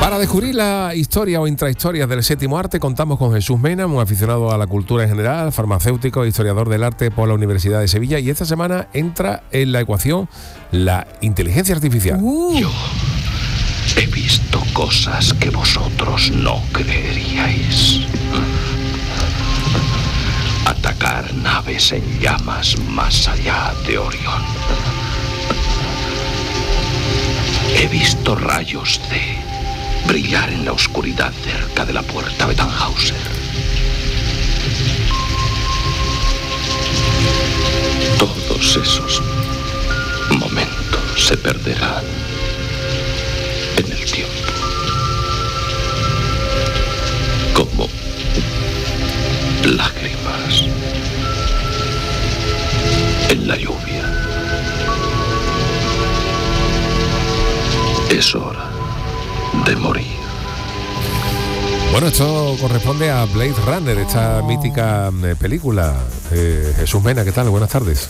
Para descubrir la historia o intrahistorias del séptimo arte, contamos con Jesús Mena, un aficionado a la cultura en general, farmacéutico e historiador del arte por la Universidad de Sevilla, y esta semana entra en la ecuación la inteligencia artificial. Yo he visto cosas que vosotros no creeríais. Atacar naves en llamas más allá de Orión. He visto rayos de brillar en la oscuridad cerca de la puerta de Tannhauser. Todos esos momentos se perderán en el tiempo. Como lágrimas en la lluvia. Es hora de morir. Bueno, esto corresponde a Blade Runner, esta mítica película. Jesús Mena, ¿qué tal? Buenas tardes.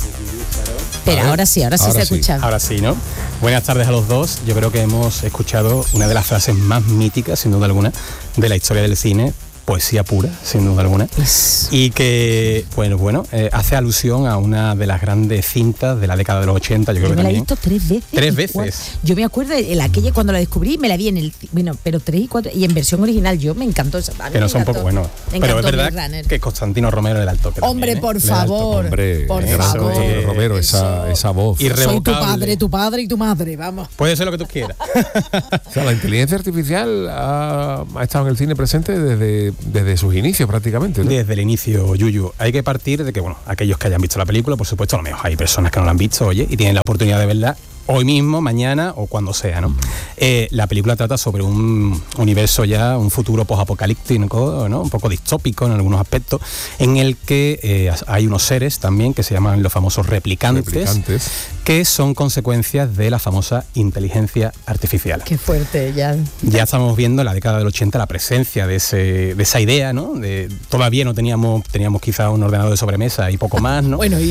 Pero ahora sí se escucha. Ahora sí, ¿no? Buenas tardes a los dos. Yo creo que hemos escuchado una de las frases más míticas, sin duda alguna, de la historia del cine. Poesía pura, sin duda alguna. Y que, hace alusión a una de las grandes cintas de la década de los 80, yo creo que también. Yo me la he visto 3 veces. 3 veces. Yo me acuerdo de aquella cuando la descubrí, me la vi en el... Bueno, pero 3 y 4... Y en versión original, me encantó esa. Que no son poco buenos. Pero es verdad que Constantino Romero le da el toque. Hombre, también, por favor. Hombre, por favor. Romero, esa voz. Irrevocable. Soy tu padre y tu madre, vamos. Puede ser lo que tú quieras. O sea, la inteligencia artificial ha estado en el cine presente desde sus inicios prácticamente, ¿no? Desde el inicio, Yuyu. Hay que partir de que, aquellos que hayan visto la película, por supuesto, a lo mejor hay personas que no la han visto, y tienen la oportunidad de verla hoy mismo, mañana o cuando sea, ¿no? La película trata sobre un universo ya, un futuro posapocalíptico, ¿no? Un poco distópico en algunos aspectos, en el que hay unos seres también que se llaman los famosos replicantes, que son consecuencias de la famosa inteligencia artificial. Qué fuerte, ya. Ya estamos viendo en la década del 80 la presencia de esa idea, ¿no? Todavía no teníamos quizá un ordenador de sobremesa y poco más, ¿no? Bueno,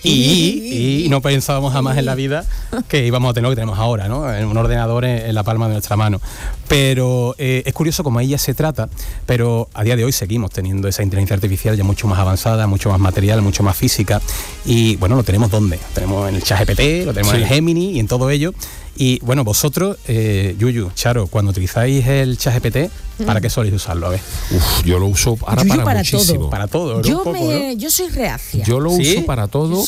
y no pensábamos jamás en la vida que íbamos a tener lo que tenemos ahora, ¿no? Un ordenador en la palma de nuestra mano. Pero es curioso cómo ella se trata, pero a día de hoy seguimos teniendo esa inteligencia artificial ya mucho más avanzada, mucho más material, mucho más física. Y bueno, lo tenemos ¿dónde? Lo tenemos en el ChatGPT, lo tenemos en el Gemini y en todo ello. Y bueno, vosotros, Yuyu, Charo, cuando utilizáis el ChatGPT, ¿para qué soléis usarlo? A ver. Yo lo uso para muchísimo. Todo. Para todo, ¿no? Yo soy reacia. Yo lo uso para todo,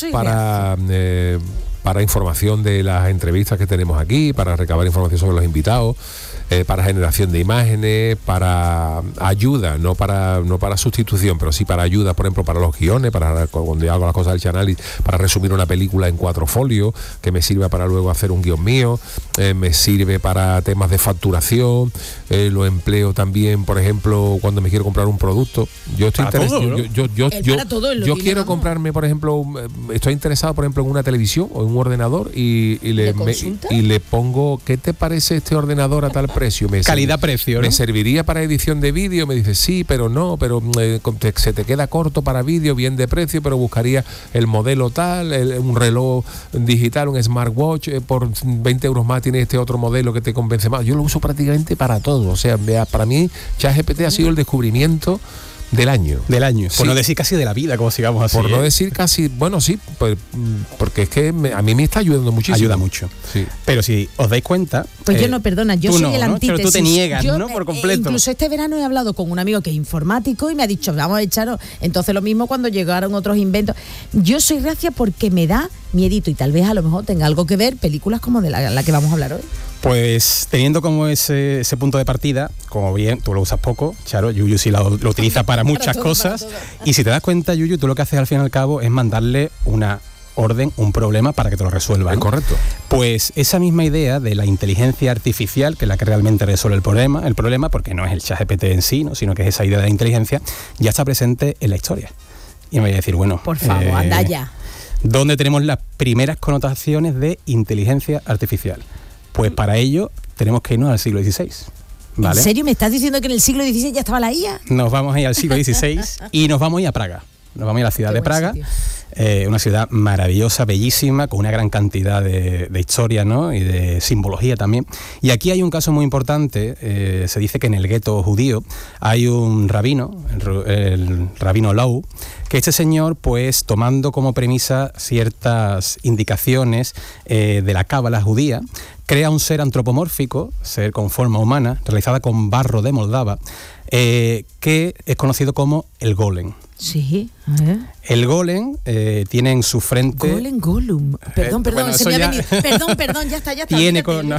para información de las entrevistas que tenemos aquí, para recabar información sobre los invitados, para generación de imágenes, para ayuda, no para sustitución, pero sí para ayuda, por ejemplo, para los guiones, para cuando hago las cosas del canal, para resumir una película en 4 folios, que me sirva para luego hacer un guión mío, me sirve para temas de facturación, lo empleo también, por ejemplo, cuando me quiero comprar un producto. Yo estoy interesado, yo quiero comprarme, por ejemplo, estoy interesado, por ejemplo, en una televisión o en un ordenador y le pongo, ¿qué te parece este ordenador a tal precio? Calidad-precio, ¿no? ¿Me serviría para edición de vídeo? Me dice, sí, pero no, pero se te queda corto para vídeo, bien de precio, pero buscaría el modelo tal, un reloj digital, un smartwatch, por 20 euros más tiene este otro modelo que te convence más. Yo lo uso prácticamente para todo. O sea, para mí, ChatGPT ha sido el descubrimiento del año. Sí. Por no decir casi de la vida, como sigamos así. Por no decir casi, sí, pues, porque es que a mí me está ayudando muchísimo. Ayuda mucho. Sí. Pero si os dais cuenta... Pues yo no, perdona, yo soy el antítesis. Pero tú te niegas, ¿no? Por completo. Incluso este verano he hablado con un amigo que es informático y me ha dicho, vamos a echarnos. Entonces lo mismo cuando llegaron otros inventos. Yo soy reacia porque me da miedito y tal vez a lo mejor tenga algo que ver películas como de la que vamos a hablar hoy. Pues teniendo como ese punto de partida, como bien, tú lo usas poco, Charo, Yuyu sí lo utiliza para muchas cosas, y si te das cuenta, Yuyu, tú lo que haces al fin y al cabo es mandarle una orden, un problema para que te lo resuelva, ¿no? Es correcto. Pues esa misma idea de la inteligencia artificial, que es la que realmente resuelve el problema, porque no es el ChatGPT en sí, ¿no? Sino que es esa idea de la inteligencia, ya está presente en la historia. Y me voy a decir, bueno... Por favor, anda ya. ¿Dónde tenemos las primeras connotaciones de inteligencia artificial? Pues para ello tenemos que irnos al siglo XVI. ¿Vale? ¿En serio? ¿Me estás diciendo que en el siglo XVI ya estaba la IA? Nos vamos a ir al siglo XVI y nos vamos a ir a Praga. Nos vamos a ir a la ciudad de Praga, Una ciudad maravillosa, bellísima, con una gran cantidad de historia, ¿no? Y de simbología también. Y aquí hay un caso muy importante. Se dice que en el gueto judío hay un rabino, el rabino Lau, que este señor, pues tomando como premisa ciertas indicaciones de la cábala judía, crea un ser antropomórfico, ser con forma humana, realizada con barro de Moldava, que es conocido como el golem. Sí, a ver. El golem tiene en su frente... Gollum. Perdón, bueno, se me ha ya... venido. Perdón, ya está. Tiene no.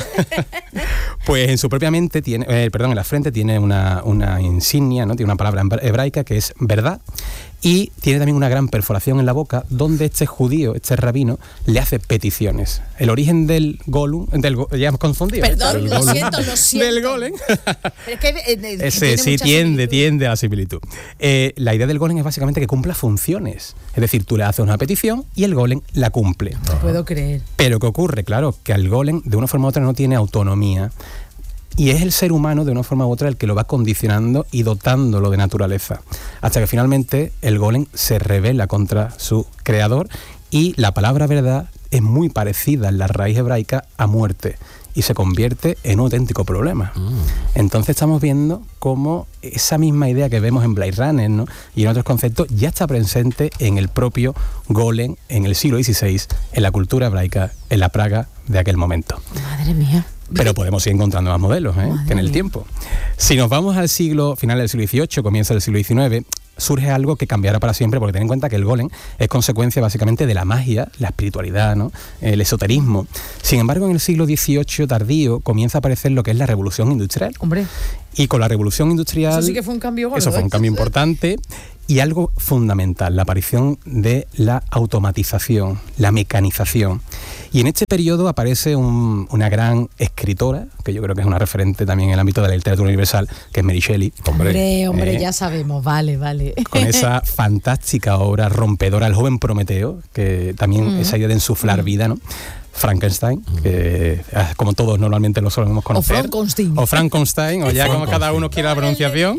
Pues en su propia mente tiene, en la frente tiene una insignia, ¿no? Tiene una palabra hebraica que es verdad, y tiene también una gran perforación en la boca donde este judío, este rabino, le hace peticiones. El origen del golem, ya hemos confundido. Perdón, lo siento. Del golem. Es que, sí, tiende a la similitud. La idea del golem es básicamente que cumpla funciones. Es decir, tú le haces una petición y el golem la cumple. No puedo creer. Pero ¿qué ocurre? Claro, que al golem de una forma u otra no tiene autonomía. Y es el ser humano, de una forma u otra, el que lo va condicionando y dotándolo de naturaleza. Hasta que finalmente el golem se rebela contra su creador y la palabra verdad es muy parecida en la raíz hebraica a muerte y se convierte en un auténtico problema. Entonces estamos viendo cómo esa misma idea que vemos en Blade Runner, ¿no? Y en otros conceptos ya está presente en el propio golem en el siglo XVI, en la cultura hebraica, en la Praga de aquel momento. Madre mía. Pero podemos ir encontrando más modelos, que en el tiempo. Si nos vamos al final del siglo XVIII, comienzo del siglo XIX, surge algo que cambiará para siempre, porque ten en cuenta que el golem es consecuencia básicamente de la magia, la espiritualidad, ¿no? El esoterismo. Sin embargo, en el siglo XVIII tardío comienza a aparecer lo que es la revolución industrial. Hombre. Y con la revolución industrial... Eso sí que fue un cambio gordo. Eso fue un cambio importante. Y algo fundamental, la aparición de la automatización, la mecanización. Y en este periodo aparece una gran escritora, que yo creo que es una referente también en el ámbito de la literatura universal, que es Mary Shelley. Hombre, ya sabemos, vale. Con esa fantástica obra rompedora, El joven Prometeo, que también esa idea de ensuflar vida, ¿no? Frankenstein, que como todos normalmente lo solemos conocer. O Frankenstein, o ya como cada uno quiera la pronunciación.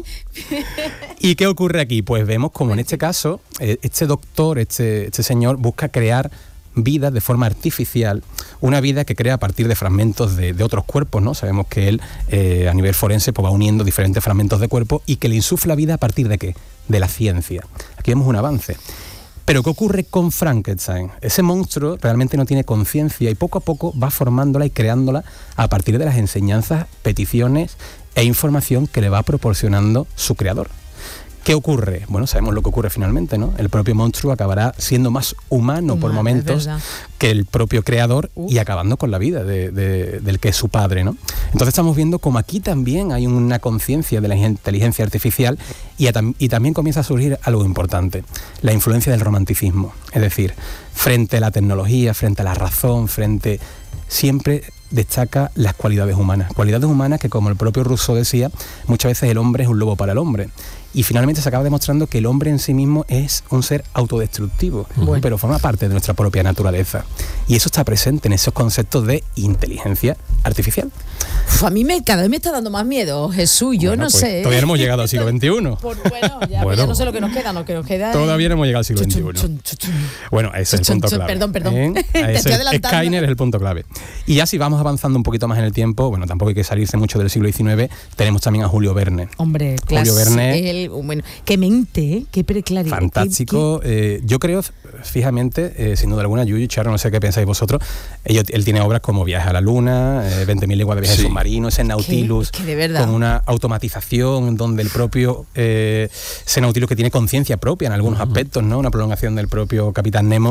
¿Y qué ocurre aquí? Pues vemos como en este caso, este doctor, este señor, busca crear vida de forma artificial, una vida que crea a partir de fragmentos de otros cuerpos, ¿no? Sabemos que él, a nivel forense, pues va uniendo diferentes fragmentos de cuerpo y que le insufla vida a partir de ¿qué? De la ciencia. Aquí vemos un avance. Pero ¿qué ocurre con Frankenstein? Ese monstruo realmente no tiene conciencia y poco a poco va formándola y creándola a partir de las enseñanzas, peticiones e información que le va proporcionando su creador. ¿Qué ocurre? Bueno, sabemos lo que ocurre finalmente, ¿no? El propio monstruo acabará siendo más humano por momentos que el propio creador y acabando con la vida del que es su padre, ¿no? Entonces estamos viendo como aquí también hay una conciencia de la inteligencia artificial y también comienza a surgir algo importante, la influencia del romanticismo. Es decir, frente a la tecnología, frente a la razón, siempre destaca las cualidades humanas que, como el propio Rousseau decía, muchas veces el hombre es un lobo para el hombre. Y finalmente se acaba demostrando que el hombre en sí mismo es un ser autodestructivo, pero forma parte de nuestra propia naturaleza. Y eso está presente en esos conceptos de inteligencia artificial. A mí cada vez me está dando más miedo, Jesús, yo no sé. Todavía no hemos llegado al siglo XXI. Ya no sé lo que nos queda. Todavía no hemos llegado al siglo XXI. Bueno, ese es el punto clave. Perdón. Te estoy adelantando. Skynet es el punto clave. Y ya si vamos avanzando un poquito más en el tiempo, bueno, tampoco hay que salirse mucho del siglo XIX, tenemos también a Julio Verne. Hombre, Julio Verne. Bueno, qué mente, qué preclaridad. Fantástico. Yo creo, fijamente, sin duda alguna, Yuyu, Charo, no sé qué pensáis vosotros, él tiene obras como Viaje a la Luna, 20.000 leguas de viaje submarino, ese Nautilus, que de verdad, con una automatización donde el propio, ese Nautilus que tiene conciencia propia en algunos aspectos, ¿no? Una prolongación del propio Capitán Nemo,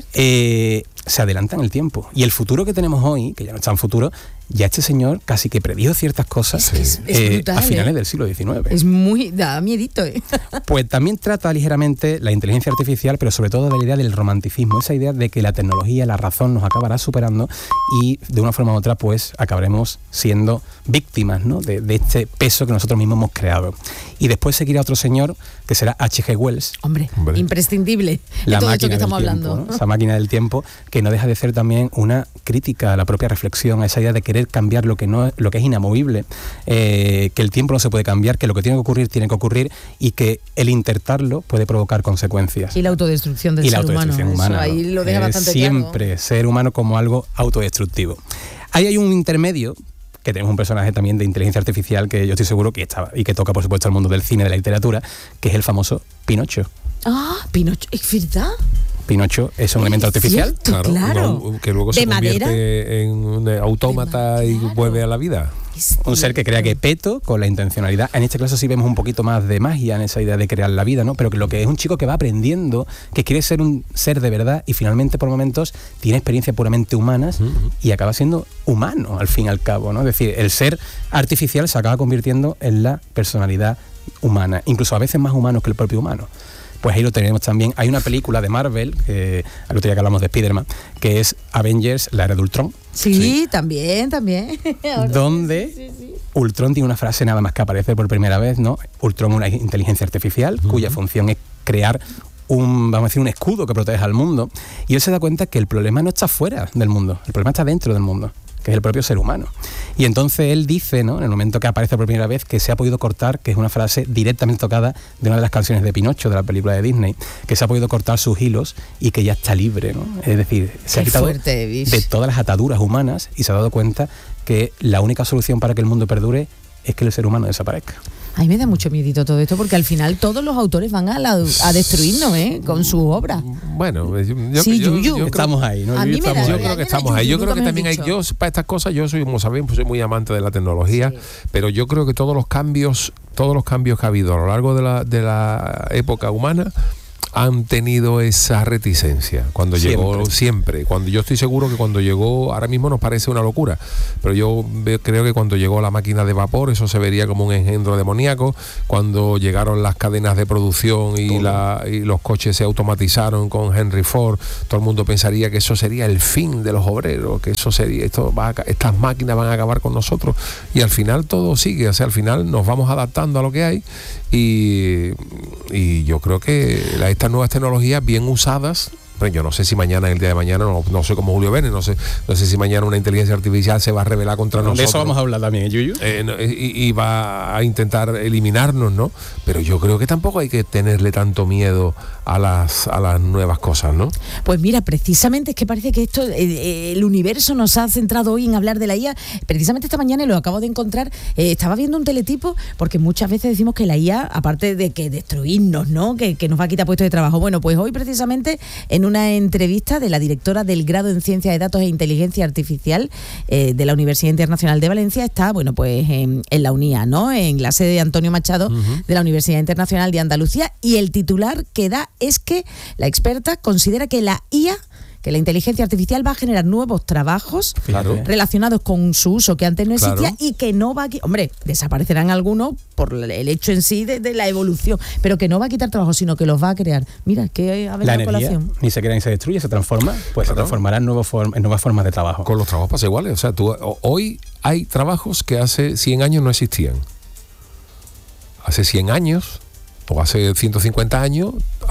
se adelanta en el tiempo. Y el futuro que tenemos hoy, que ya no es tan futuro, ya este señor casi que predijo ciertas cosas es brutal, a finales del siglo XIX. Es muy... da miedito, Pues también trata ligeramente la inteligencia artificial, pero sobre todo de la idea del romanticismo, esa idea de que la tecnología, la razón nos acabará superando y de una forma u otra pues acabaremos siendo víctimas, ¿no? de este peso que nosotros mismos hemos creado. Y después seguirá otro señor que será H.G. Wells. Hombre, imprescindible la de todo máquina esto que estamos tiempo, hablando, ¿no? Esa máquina del tiempo que no deja de ser también una crítica a la propia reflexión, a esa idea de querer querer cambiar lo que es inamovible, que el tiempo no se puede cambiar, que lo que tiene que ocurrir y que el intentarlo puede provocar consecuencias. Y la autodestrucción del ser humano. Humana, eso ahí lo deja bastante siempre claro. Ser humano como algo autodestructivo. Ahí hay un intermedio, que tenemos un personaje también de inteligencia artificial que yo estoy seguro que está y que toca, por supuesto, al mundo del cine, de la literatura, que es el famoso Pinocho. Ah, Pinocho, ¿es verdad? Pinocho es un elemento artificial. Cierto, claro. Que luego se convierte en un autómata y vuelve a la vida. Un ser que crea Gepetto con la intencionalidad. En este caso sí vemos un poquito más de magia en esa idea de crear la vida, ¿no? Pero que lo que es un chico que va aprendiendo, que quiere ser un ser de verdad y finalmente por momentos tiene experiencias puramente humanas y acaba siendo humano al fin y al cabo, ¿no? Es decir, el ser artificial se acaba convirtiendo en la personalidad humana, incluso a veces más humano que el propio humano. Pues ahí lo tenemos también. Hay una película de Marvel, al otro día que hablamos de Spider-Man, que es Avengers, la era de Ultron. Sí, también. Donde Ultron tiene una frase nada más que aparece por primera vez, ¿no? Ultron es una inteligencia artificial cuya función es crear un escudo que proteja al mundo. Y él se da cuenta que el problema no está fuera del mundo, el problema está dentro del mundo, que es el propio ser humano. Y entonces él dice, ¿no?, en el momento que aparece por primera vez, que se ha podido cortar, que es una frase directamente tocada de una de las canciones de Pinocho, de la película de Disney, que se ha podido cortar sus hilos y que ya está libre, ¿no? Es decir, se ha quitado de todas las ataduras humanas y se ha dado cuenta que la única solución para que el mundo perdure es que el ser humano desaparezca. A mí me da mucho miedito todo esto, porque al final todos los autores van a destruirnos, con sus obras. Bueno, yo estamos ahí, ¿no? Yo creo que estamos ahí. Yo creo que también yo para estas cosas, yo soy, como sabéis, soy muy amante de la tecnología, pero yo creo que todos los cambios que ha habido a lo largo de la época humana han tenido esa reticencia. Cuando llegó, cuando yo estoy seguro que cuando llegó, ahora mismo nos parece una locura, pero yo creo que cuando llegó la máquina de vapor, eso se vería como un engendro demoníaco. Cuando llegaron las cadenas de producción y los coches se automatizaron con Henry Ford, todo el mundo pensaría que eso sería el fin de los obreros, que eso sería, estas máquinas van a acabar con nosotros, y al final todo sigue, o sea, al final nos vamos adaptando a lo que hay, y yo creo que estas nuevas tecnologías bien usadas, yo no sé si mañana, el día de mañana, no soy como Julio Verne, no sé si mañana una inteligencia artificial se va a rebelar contra nosotros. De eso vamos a hablar también, Yuyu. Y va a intentar eliminarnos, ¿no? Pero yo creo que tampoco hay que tenerle tanto miedo a las nuevas cosas, ¿no? Pues mira, precisamente es que parece que esto, el universo nos ha centrado hoy en hablar de la IA. Precisamente esta mañana, y lo acabo de encontrar, estaba viendo un teletipo, porque muchas veces decimos que la IA, aparte de que destruirnos, ¿no?, que nos va a quitar puestos de trabajo. Bueno, pues hoy precisamente en una entrevista de la directora del grado en Ciencia de Datos e Inteligencia Artificial de la Universidad Internacional de Valencia, está, bueno, pues en la UNIA, ¿no?, en la sede de Antonio Machado de la Universidad Internacional de Andalucía, y el titular que da es que la experta considera que la IA, que la inteligencia artificial va a generar nuevos trabajos relacionados con su uso que antes no existía, y que no va a... Hombre, desaparecerán algunos por el hecho en sí de la evolución, pero que no va a quitar trabajo, sino que los va a crear. Mira, que a ver la colación. Ni se crea ni se destruye, se transforma, pues se transformará en nuevas formas de trabajo. Con los trabajos pasa iguales. O sea, hoy hay trabajos que hace 100 años no existían. Hace 100 años... o hace 150 años,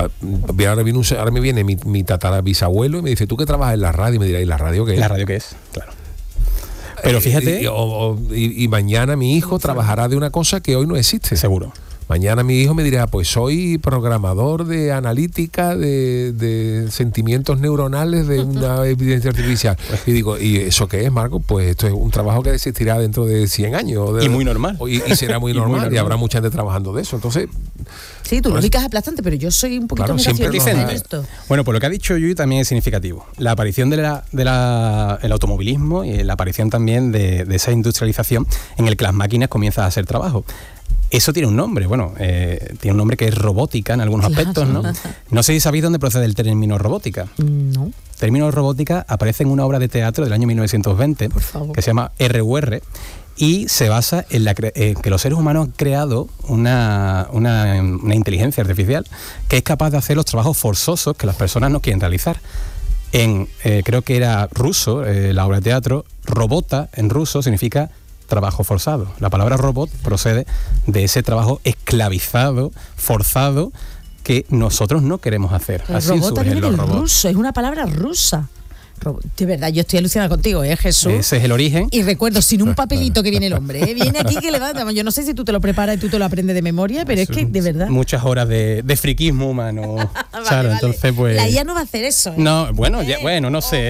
ahora me viene mi tatarabisabuelo y me dice, ¿tú que trabajas en la radio? Y me dirá, ¿y la radio qué es? ¿La radio qué es? Claro. Pero fíjate... Y mañana mi hijo trabajará de una cosa que hoy no existe. Seguro. Mañana mi hijo me dirá, pues soy programador de analítica de sentimientos neuronales de una evidencia artificial. Y digo, ¿y eso qué es, Marco? Pues esto es un trabajo que existirá dentro de 100 años. Y muy normal. Y será muy normal, y habrá mucha gente trabajando de eso. Entonces... Sí, tú lo ubicas aplastante, pero yo soy un poquito negacionista en esto. Bueno, pues lo que ha dicho Yuyu también es significativo. La aparición del automovilismo y la aparición también de esa industrialización en el que las máquinas comienzan a hacer trabajo. Eso tiene un nombre, tiene un nombre que es robótica en algunos aspectos, ¿no? No sé si sabéis dónde procede el término robótica. No. El término robótica aparece en una obra de teatro del año 1920 que se llama RUR, y se basa en que los seres humanos han creado una inteligencia artificial que es capaz de hacer los trabajos forzosos que las personas no quieren realizar. Creo que era ruso, la obra de teatro, robota en ruso significa trabajo forzado. La palabra robot procede de ese trabajo esclavizado, forzado, que nosotros no queremos hacer. El así robot surgen los robots. ruso, es una palabra rusa. De verdad, yo estoy alucinada contigo, Jesús. Ese es el origen. Y recuerdo, sin un papelito que viene el hombre, viene aquí que levanta. Yo no sé si tú te lo preparas y tú te lo aprendes de memoria, pero es que de verdad. Muchas horas de friquismo humano. Claro, entonces pues. La IA no va a hacer eso. No, bueno, no sé.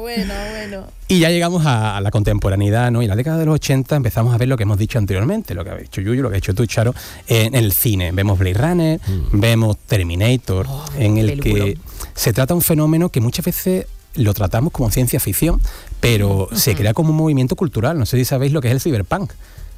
Bueno. Y ya llegamos a la contemporaneidad, ¿no? Y en la década de los 80 empezamos a ver lo que hemos dicho anteriormente, lo que ha dicho Yuyu, lo que ha dicho tú, Charo, en el cine. Vemos Blade Runner, vemos Terminator, en el que se trata un fenómeno que muchas veces lo tratamos como ciencia ficción, pero se crea como un movimiento cultural. No sé si sabéis lo que es el cyberpunk.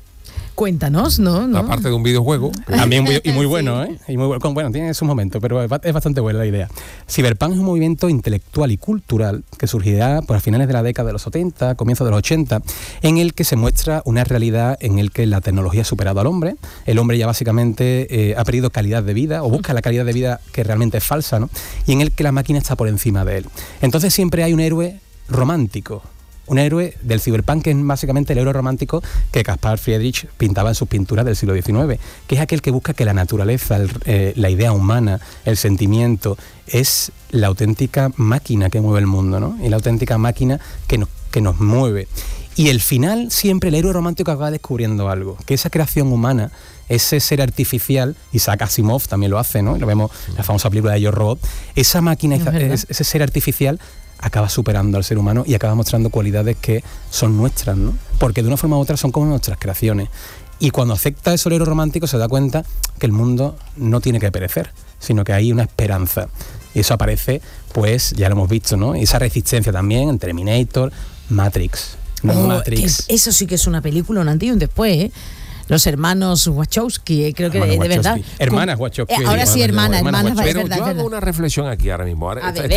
Cuéntanos, ¿no? Aparte de un videojuego. También muy bueno, ¿eh? Y muy bueno, tiene sus momentos, pero es bastante buena la idea. Cyberpunk es un movimiento intelectual y cultural que surgirá por a finales de la década de los 70, comienzos de los 80, en el que se muestra una realidad en el que la tecnología ha superado al hombre. El hombre ya básicamente ha perdido calidad de vida, o busca la calidad de vida que realmente es falsa, ¿no? Y en el que la máquina está por encima de él. Entonces siempre hay un héroe romántico. Un héroe del cyberpunk que es básicamente el héroe romántico que Caspar Friedrich pintaba en sus pinturas del siglo XIX, que es aquel que busca que la naturaleza, la idea humana, el sentimiento, es la auténtica máquina que mueve el mundo, ¿no? Y la auténtica máquina que nos mueve. Y el final, siempre el héroe romántico acaba descubriendo algo, que esa creación humana, ese ser artificial, Isaac Asimov también lo hace, ¿no? Lo vemos en la famosa película de Yo Robot, esa máquina, ese ser artificial acaba superando al ser humano y acaba mostrando cualidades que son nuestras, ¿no? Porque de una forma u otra son como nuestras creaciones. Y cuando acepta eso el héroe romántico se da cuenta que el mundo no tiene que perecer, sino que hay una esperanza. Y eso aparece, pues, ya lo hemos visto, ¿no? Y esa resistencia también en Terminator, Matrix. Matrix. Eso sí que es una película, un antes y un después, ¿eh? Los hermanos Wachowski, creo que de verdad. Hermanas Wachowski. Ahora sí, hermanas. Pero yo hago una reflexión aquí ahora mismo.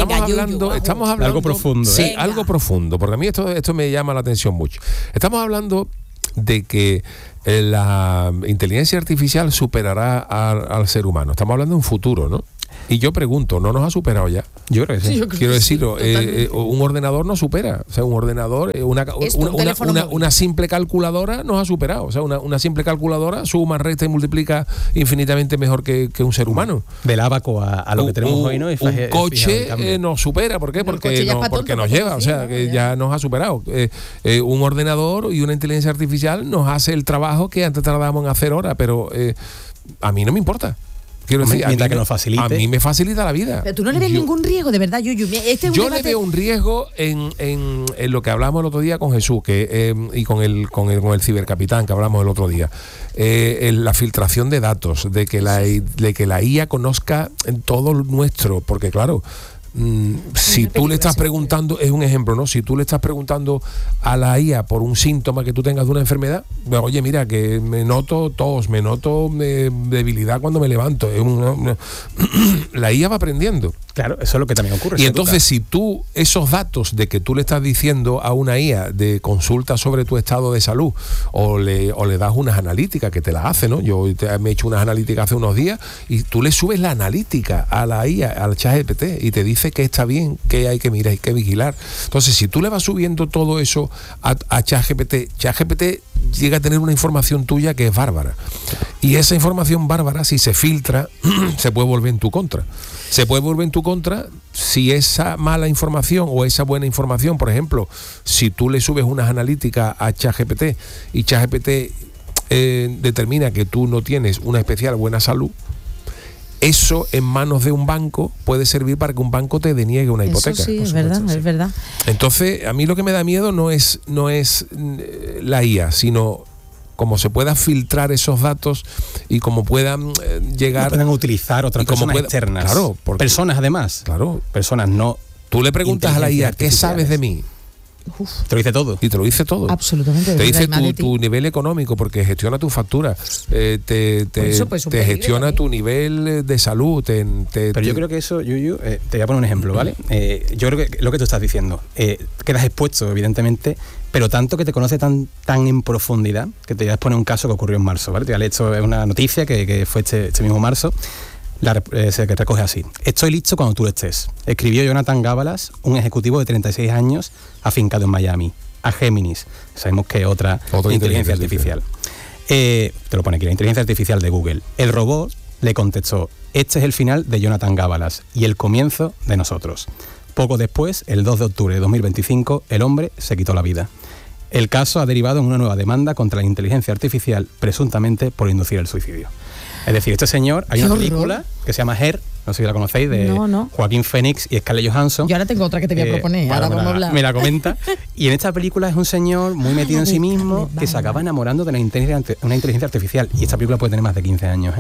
Estamos hablando algo profundo. Sí, algo profundo, porque a mí esto me llama la atención mucho. Estamos hablando de que la inteligencia artificial superará al ser humano. Estamos hablando de un futuro, ¿no? Y yo pregunto, ¿no nos ha superado ya? Yo creo que sí. Quiero decirlo, un ordenador no supera. O sea, un ordenador, una simple calculadora nos ha superado. O sea, una simple calculadora suma, resta y multiplica infinitamente mejor que un ser humano. Del ábaco a lo que tenemos hoy, ¿no? Un coche nos supera. ¿Por qué? Porque nos lleva. O sea, que ya nos ha superado. Un ordenador y una inteligencia artificial nos hace el trabajo que antes tardábamos en hacer ahora. Pero a mí no me importa. Quiero decir, mientras que nos facilite. A mí me facilita la vida. Pero tú no le ves ningún riesgo, de verdad, Yuyu. Yo le veo un riesgo en lo que hablamos el otro día con Jesús y con el cibercapitán que hablamos el otro día. La filtración de datos, de que la IA conozca todo nuestro, porque claro, si tú le estás preguntando, es un ejemplo, ¿no? Si tú le estás preguntando a la IA por un síntoma que tú tengas de una enfermedad, oye, mira, que me noto tos, me noto debilidad cuando me levanto. La IA va aprendiendo. Claro, eso es lo que también ocurre. Y entonces, si tú, esos datos de que tú le estás diciendo a una IA de consulta sobre tu estado de salud, o le das unas analíticas que te las hace, ¿no? Yo me he hecho unas analíticas hace unos días y tú le subes la analítica a la IA, al ChatGPT, y te dice que está bien, que hay que mirar, hay que vigilar. Entonces, si tú le vas subiendo todo eso a ChatGPT, ChatGPT llega a tener una información tuya que es bárbara. Y esa información bárbara, si se filtra, se puede volver en tu contra. Se puede volver en tu contra si esa mala información o esa buena información, por ejemplo, si tú le subes unas analíticas a ChatGPT y ChatGPT determina que tú no tienes una especial buena salud, eso en manos de un banco puede servir para que un banco te deniegue una hipoteca. Eso sí, es verdad, sí. Es verdad. Entonces, a mí lo que me da miedo no es la IA, sino cómo se puedan filtrar esos datos y cómo puedan llegar... Puedan utilizar otras personas externas. Claro. Personas, además. Claro. Personas no... Tú le preguntas a la IA, ¿qué sabes de mí? Uf. Te lo dice todo. Y te lo dice todo. Absolutamente. Te dice tu nivel económico, porque gestiona tu factura. Te gestiona tu nivel de salud. Pero yo creo que eso, Yuyu, te voy a poner un ejemplo, ¿vale? Yo creo que lo que tú estás diciendo, quedas expuesto, evidentemente, pero tanto que te conoce tan en profundidad, que te voy a poner un caso que ocurrió en marzo, ¿vale? Te voy a leer, esto es una noticia que fue este mismo marzo. Se recoge así: estoy listo cuando tú estés. Escribió Jonathan Gábalas, un ejecutivo de 36 años afincado en Miami, a Géminis. Sabemos que otra inteligencia artificial. Te lo pone aquí, la inteligencia artificial de Google. El robot le contestó: este es el final de Jonathan Gábalas y el comienzo de nosotros. Poco después, el 2 de octubre de 2025, el hombre se quitó la vida. El caso ha derivado en una nueva demanda contra la inteligencia artificial, presuntamente por inducir el suicidio. Es decir, este señor, hay una película que se llama Her, no sé si la conocéis, de Joaquín Phoenix y Scarlett Johansson. Yo ahora tengo otra que te voy a proponer, ahora vamos a hablar. Me la comenta. Y en esta película es un señor muy metido en sí mismo que se acaba enamorando de una inteligencia artificial. Y esta película puede tener más de 15 años.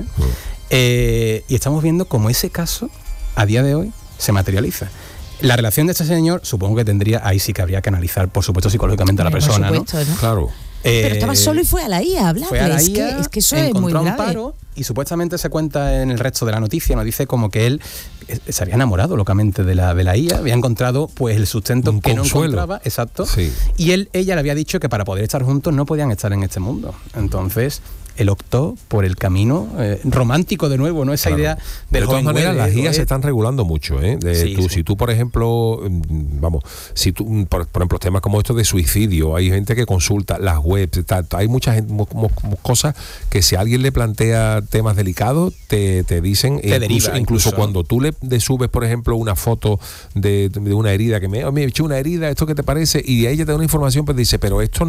Y estamos viendo cómo ese caso, a día de hoy, se materializa. La relación de este señor, supongo que ahí sí que habría que analizar, por supuesto, psicológicamente a la persona, por supuesto, ¿no? Claro. Pero estaba solo y fue a la IA a hablar. Fue a la IA, es que eso es muy grave. Amparo, y supuestamente se cuenta en el resto de la noticia, nos dice como que él se había enamorado locamente de la IA, había encontrado pues el sustento que no encontraba, exacto, y ella le había dicho que para poder estar juntos no podían estar en este mundo. Entonces él optó por el camino romántico de nuevo, ¿no? Esa idea del joven. De todas maneras, las IA se están regulando mucho, ¿eh? Sí. Si tú, por ejemplo, si tú, por ejemplo, temas como estos de suicidio, hay gente que consulta las webs, hay muchas cosas que si alguien le plantea temas delicados, te dicen, incluso cuando tú le subes, por ejemplo, una foto de una herida que me he hecho una herida, ¿esto qué te parece? Y ella te da una información, pues dice, pero esto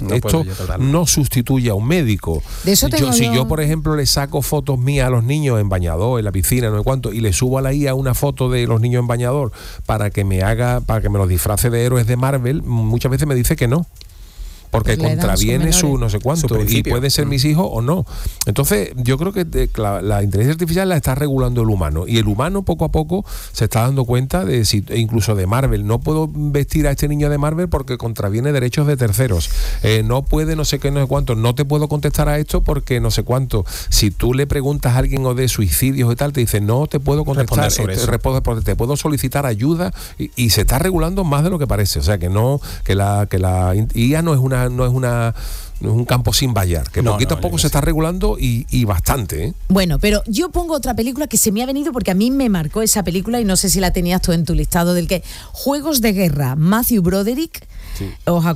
no sustituye a un médico. Si yo, por ejemplo, le saco fotos mías a los niños en bañador, en la piscina, no sé cuánto, y le subo a la IA una foto de los niños en bañador para que me los disfrace de héroes de Marvel, muchas veces me dice que no. Porque contraviene su no sé cuánto y puede ser mis hijos o no. Entonces yo creo que la inteligencia artificial la está regulando el humano, y el humano poco a poco se está dando cuenta de incluso de Marvel, no puedo vestir a este niño de Marvel porque contraviene derechos de terceros, no puede no sé qué, no sé cuánto, no te puedo contestar a esto porque no sé cuánto. Si tú le preguntas a alguien o de suicidios y tal, te dice no te puedo contestar, te puedo solicitar ayuda, y se está regulando más de lo que parece. O sea que la IA no es un campo sin vallar, que poquito a poco se está regulando y bastante, ¿eh? Bueno, pero yo pongo otra película que se me ha venido porque a mí me marcó esa película y no sé si la tenías tú en tu listado, del que Juegos de Guerra, Matthew Broderick. Sí. ¿Os acordáis?